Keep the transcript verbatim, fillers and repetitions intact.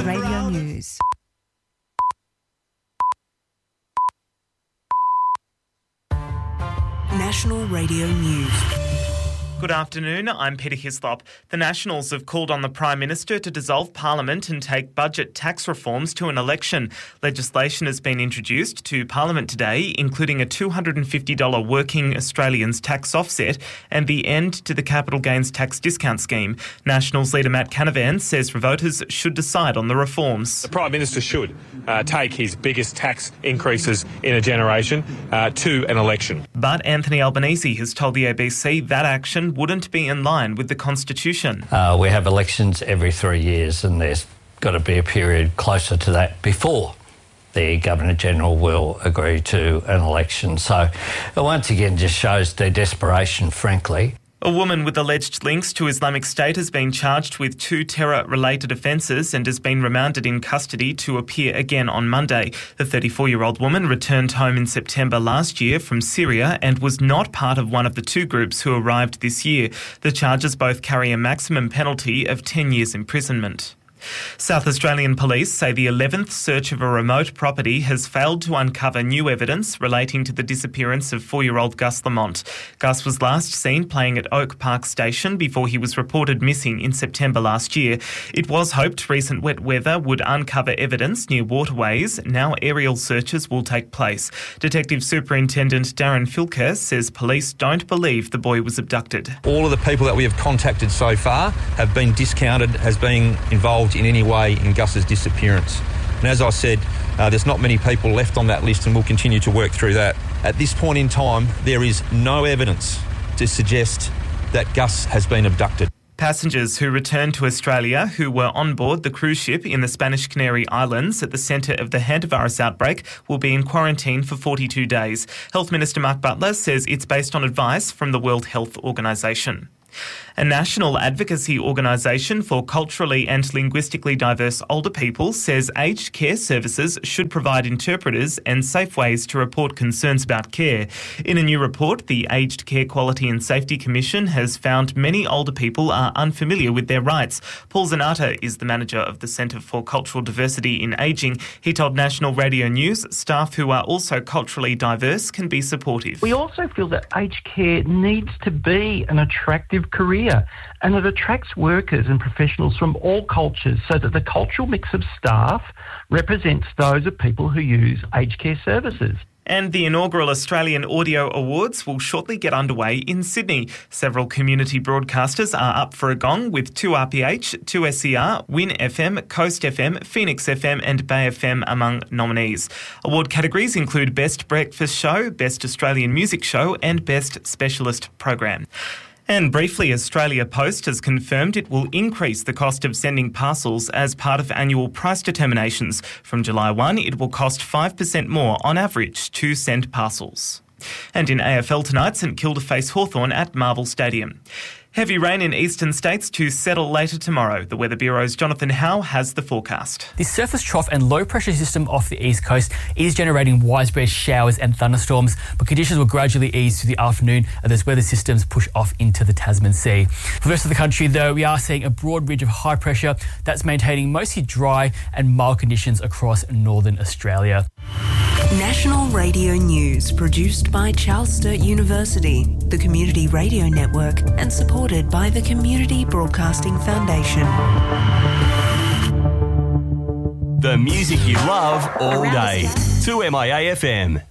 Radio News. National Radio News. Good afternoon, I'm Peter Hislop. The Nationals have called on the Prime Minister to dissolve Parliament and take budget tax reforms to an election. Legislation has been introduced to Parliament today, including a two hundred fifty dollars working Australians tax offset and the end to the capital gains tax discount scheme. Nationals leader Matt Canavan says voters should decide on the reforms. The Prime Minister should uh, take his biggest tax increases in a generation uh, to an election. But Anthony Albanese has told the A B C that action wouldn't be in line with the Constitution. Uh, we have elections every three years and there's got to be a period closer to that before the Governor-General will agree to an election. So it once again just shows their desperation, frankly. A woman with alleged links to Islamic State has been charged with two terror-related offences and has been remanded in custody to appear again on Monday. The thirty-four-year-old woman returned home in September last year from Syria and was not part of one of the two groups who arrived this year. The charges both carry a maximum penalty of ten years imprisonment. South Australian police say the eleventh search of a remote property has failed to uncover new evidence relating to the disappearance of four-year-old Gus Lamont. Gus was last seen playing at Oak Park Station before he was reported missing in September last year. It was hoped recent wet weather would uncover evidence near waterways. Now aerial searches will take place. Detective Superintendent Darren Filker says police don't believe the boy was abducted. All of the people that we have contacted so far have been discounted as being involved in any way in Gus's disappearance. And as I said, uh, there's not many people left on that list and we'll continue to work through that. At this point in time, there is no evidence to suggest that Gus has been abducted. Passengers who returned to Australia who were on board the cruise ship in the Spanish Canary Islands at the centre of the hantavirus outbreak will be in quarantine for forty-two days. Health Minister Mark Butler says it's based on advice from the World Health Organisation. A national advocacy organisation for culturally and linguistically diverse older people says aged care services should provide interpreters and safe ways to report concerns about care. In a new report, the Aged Care Quality and Safety Commission has found many older people are unfamiliar with their rights. Paul Zanata is the manager of the Centre for Cultural Diversity in Ageing. He told National Radio News staff who are also culturally diverse can be supportive. We also feel that aged care needs to be an attractive career, and it attracts workers and professionals from all cultures so that the cultural mix of staff represents those of people who use aged care services. And the inaugural Australian Audio Awards will shortly get underway in Sydney. Several community broadcasters are up for a gong with two R P H, two S E R, Win F M, Coast F M, Phoenix F M and Bay F M among nominees. Award categories include Best Breakfast Show, Best Australian Music Show and Best Specialist Program. And briefly, Australia Post has confirmed it will increase the cost of sending parcels as part of annual price determinations. From July first, it will cost five percent more on average to send parcels. And in A F L tonight, St Kilda face Hawthorn at Marvel Stadium. Heavy rain in eastern states to settle later tomorrow. The Weather Bureau's Jonathan Howe has the forecast. The surface trough and low pressure system off the east coast is generating widespread showers and thunderstorms, but conditions will gradually ease through the afternoon as those weather systems push off into the Tasman Sea. For the rest of the country, though, we are seeing a broad ridge of high pressure that's maintaining mostly dry and mild conditions across northern Australia. National Radio News, produced by Charles Sturt University, the Community Radio Network, and supported by the Community Broadcasting Foundation. The music you love all day. two M I A F M.